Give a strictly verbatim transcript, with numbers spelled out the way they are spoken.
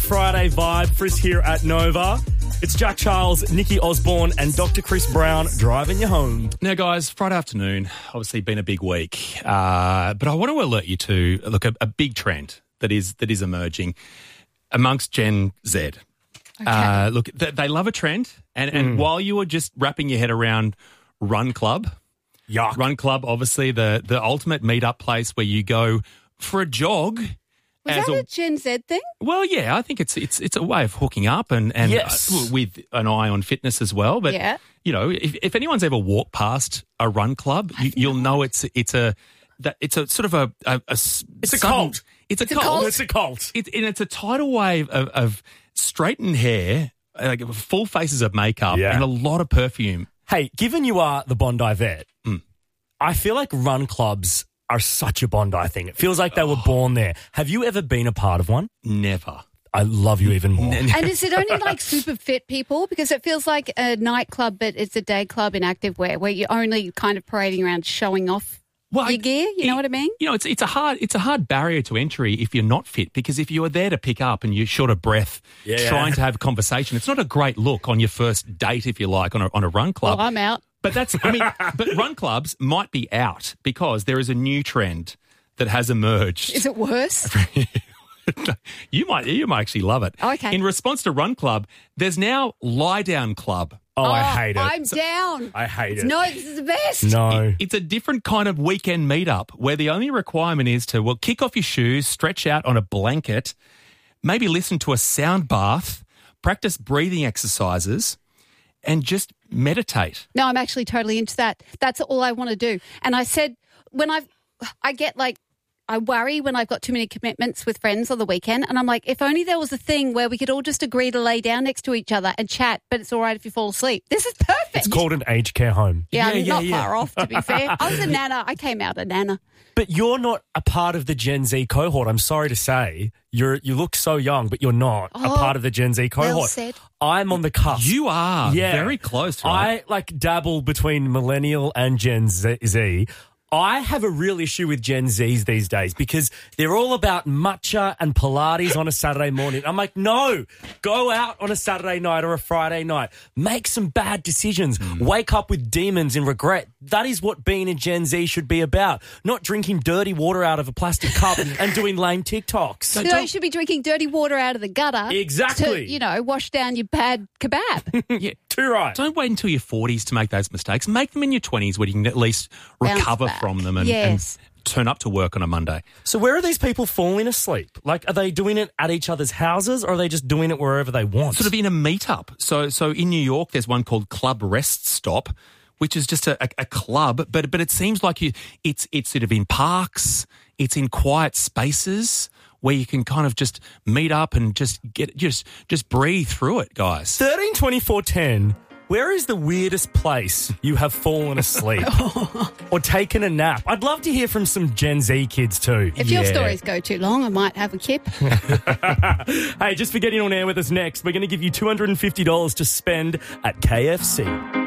Friday vibe. Frisk here at Nova. It's Jack Charles, Nikki Osborne and Doctor Chris Brown driving you home. Now, guys, Friday afternoon, obviously been a big week, uh, but I want to alert you to, look, a, a big trend that is that is emerging amongst Gen Z. Okay. Uh, look, th- they love a trend, and, and Mm. while you were just wrapping your head around Run Club, Yuck. Run Club, obviously the, the ultimate meetup place where you go for a jog. Was as that a- a Gen Z thing? Well, yeah, I think it's it's it's a way of hooking up and, and Yes. uh, with an eye on fitness as well. But, Yeah. you know, if, if anyone's ever walked past a run club, you, you'll know it's it's a that it's a sort of a, a, a s- It's a sudden- cult. It's a It's a cult. cult? It's a cult. It, and it's a tidal wave of, of straightened hair, like full faces of makeup, Yeah. and a lot of perfume. Hey, given you are the Bondi vet, Mm. I feel like run clubs are such a Bondi thing. It feels like they were born there. Have you ever been a part of one? Never. I love you even more. And is it only like super fit people? Because it feels like a nightclub, but it's a day club in activewear where you're only kind of parading around showing off Well, your gear. You know it- what I mean? You know, it's it's a hard it's a hard barrier to entry if you're not fit, because if you're there to pick up and you're short of breath, Yeah. trying to have a conversation, it's not a great look on your first date, if you like, on a on a run club. Well, I'm out. But that's I mean, but run clubs might be out because there is a new trend that has emerged. Is it worse? you might you might actually love it. Okay. In response to Run Club, there's now Lie Down Club. Oh, I hate it. I'm down. I hate it. No, this is the best. No. It's a different kind of weekend meetup where the only requirement is to, well, kick off your shoes, stretch out on a blanket, maybe listen to a sound bath, practice breathing exercises, and just meditate. No, I'm actually totally into that. That's all I want to do. And I said, when I've, I get like, I worry when I've got too many commitments with friends on the weekend. And I'm like, if only there was a thing where we could all just agree to lay down next to each other and chat, but it's all right if you fall asleep. This is perfect. It's called an aged care home. yeah, Yeah, I'm yeah, not yeah. far off, to be fair. I was a nana. I came out a nana. But you're not a part of the Gen Z cohort. I'm sorry to say. You're you look so young, but you're not a Oh, part of the Gen Z cohort. well said. I'm on the cusp. You are Yeah. very close, right? I like dabble between millennial and Gen Z. Z. I have a real issue with Gen Zs these days because they're all about matcha and Pilates on a Saturday morning. I'm like, no, go out on a Saturday night or a Friday night. Make some bad decisions. Mm. Wake up with demons and regret. That is what being a Gen Z should be about. Not drinking dirty water out of a plastic cup and doing lame TikToks. You know, you should be drinking dirty water out of the gutter. Exactly. To, you know, wash down your bad kebab. yeah. Too right. Don't wait until your forties to make those mistakes. Make them in your twenties where you can at least Bounce recover back. from them and, Yes. and turn up to work on a Monday. So where are these people falling asleep? Like, are they doing it at each other's houses or are they just doing it wherever they want? Sort of in a meetup. So so in New York, there's one called Club Rest Stop, which is just a, a, a club, but but it seems like you it's it's sort of in parks, it's in quiet spaces where you can kind of just meet up and just get just just breathe through it, guys. thirteen twenty-four ten, where is the weirdest place you have fallen asleep or taken a nap? I'd love to hear from some Gen Z kids too. If your stories go too long, I might have a kip. Hey, just for getting on air with us next, we're going to give you two hundred fifty dollars to spend at K F C.